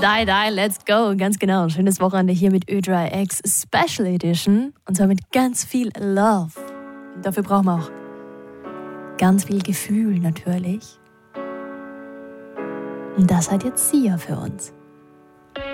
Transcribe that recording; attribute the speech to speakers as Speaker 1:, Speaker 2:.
Speaker 1: Die, let's go. Ganz genau. Schönes Wochenende hier mit Ö3 X Special Edition. Und zwar mit ganz viel Love. Dafür brauchen wir auch ganz viel Gefühl natürlich. Und das hat jetzt Sia für uns.